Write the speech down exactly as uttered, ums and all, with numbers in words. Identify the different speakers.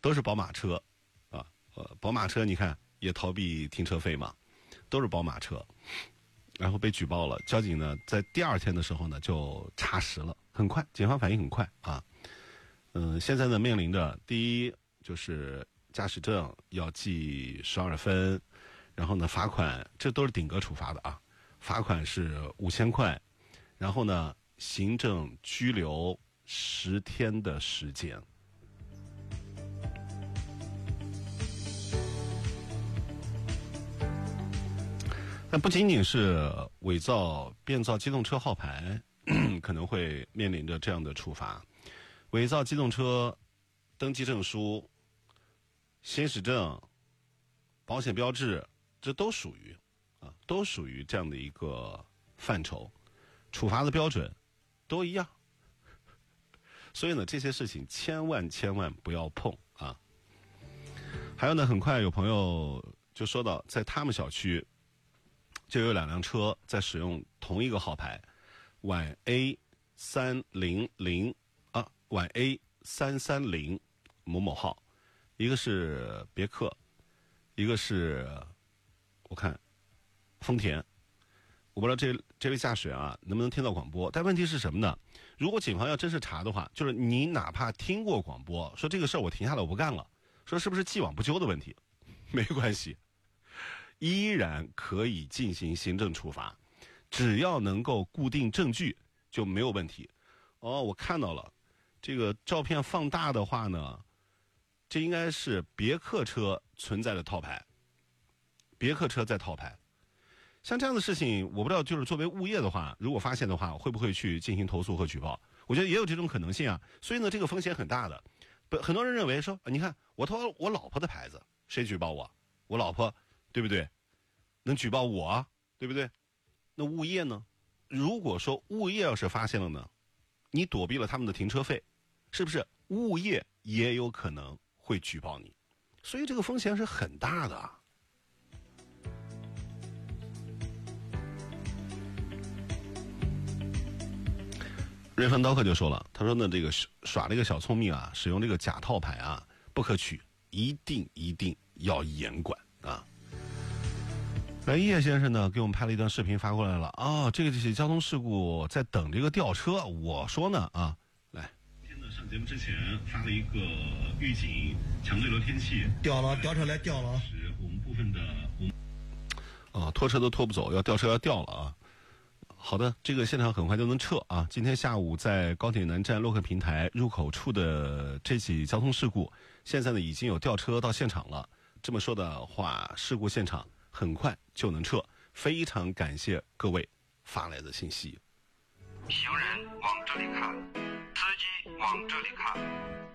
Speaker 1: 都是宝马车啊，呃，宝马车你看也逃避停车费嘛，都是宝马车，然后被举报了。交警呢在第二天的时候呢就查实了，很快，警方反应很快啊。嗯、呃，现在呢面临着第一就是驾驶证要记十二分，然后呢罚款，这都是顶格处罚的啊，罚款是五千块，然后呢行政拘留十天的时间。但不仅仅是伪造、变造机动车号牌可能会面临着这样的处罚，伪造机动车登记证书、行驶证、保险标志，这都属于啊，都属于这样的一个范畴，处罚的标准都一样。所以呢，这些事情千万千万不要碰啊。还有呢，很快有朋友就说到，在他们小区就有两辆车在使用同一个号牌，皖 A 三零零啊，皖 A 三三零某某号，一个是别克，一个是我看丰田。我不知道这这位驾驶员啊能不能听到广播，但问题是什么呢？如果警方要真是查的话，就是你哪怕听过广播说这个事儿我停下来我不干了，说是不是既往不咎的问题，没关系，依然可以进行行政处罚，只要能够固定证据就没有问题。哦，我看到了，这个照片放大的话呢，这应该是别克车存在的套牌，别克车在套牌。像这样的事情，我不知道，就是作为物业的话，如果发现的话，会不会去进行投诉和举报？我觉得也有这种可能性啊。所以呢，这个风险很大的。不，很多人认为说，你看我偷我老婆的牌子，谁举报我？我老婆，对不对？能举报我，对不对？那物业呢？如果说物业要是发现了呢，你躲避了他们的停车费，是不是物业也有可能会举报你？所以这个风险是很大的。瑞芬刀客就说了，他说呢，这个耍这个小聪明啊，使用这个假套牌啊，不可取，一定一定要严管啊。来，叶先生呢给我们拍了一段视频发过来了啊，这个这些交通事故在等这个吊车，我说呢啊，来，今天呢上节目之前发了一个预警，强对流天气，
Speaker 2: 掉了，吊车来掉了，
Speaker 1: 是我们部分的，啊，拖车都拖不走，要吊车要掉了啊。好的，这个现场很快就能撤啊！今天下午在高铁南站洛克平台入口处的这起交通事故，现在呢已经有吊车到现场了。这么说的话，事故现场很快就能撤。非常感谢各位发来的信息。
Speaker 3: 行人往这里看，司机往这里看。